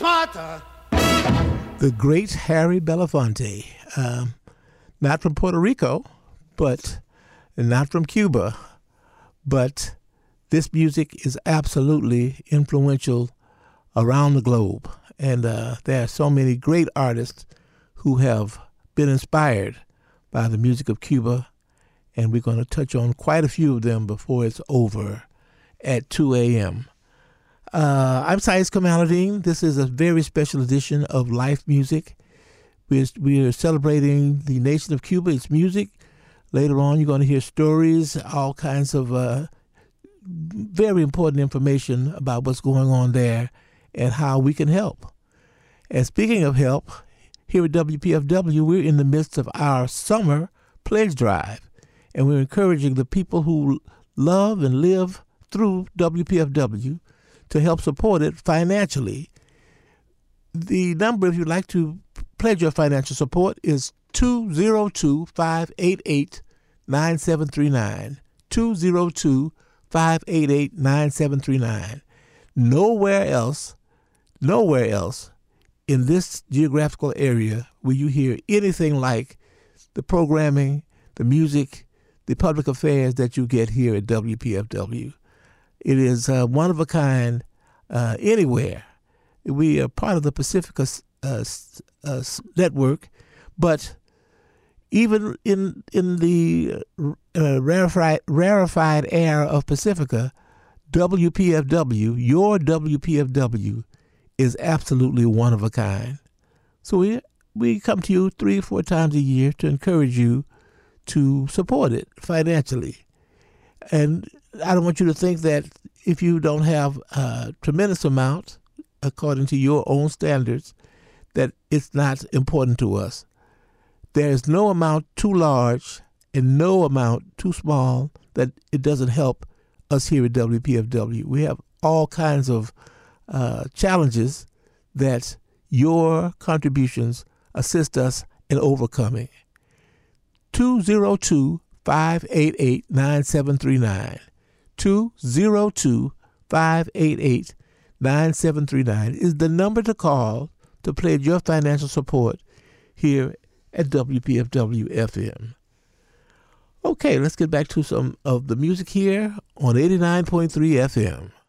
Martha. The great Harry Belafonte, not from Puerto Rico, and not from Cuba, but this music is absolutely influential around the globe. And there are so many great artists who have been inspired by the music of Cuba, and we're going to touch on quite a few of them before it's over at 2 a.m. I'm Saiz Kamaluddin. This is a very special edition of Life Music. We are celebrating the nation of Cuba, its music. Later on, you're going to hear stories, all kinds of very important information about what's going on there and how we can help. And speaking of help, here at WPFW, we're in the midst of our summer pledge drive, and we're encouraging the people who love and live through WPFW to help support it financially. The number, if you'd like to pledge your financial support, is 202-588-9739. 202-588-9739. Nowhere else in this geographical area will you hear anything like the programming, the music, the public affairs that you get here at WPFW. It is one of a kind anywhere. We are part of the Pacifica network, but even in the rarefied air of Pacifica, WPFW, your WPFW, is absolutely one of a kind. So we come to you 3 or 4 times a year to encourage you to support it financially. And I don't want you to think that if you don't have a tremendous amount, according to your own standards, that it's not important to us. There is no amount too large and no amount too small that it doesn't help us here at WPFW. We have all kinds of challenges that your contributions assist us in overcoming. 202-588-9739. 202-588-9739 is the number to call to pledge your financial support here at WPFW FM. Okay, let's get back to some of the music here on 89.3 FM.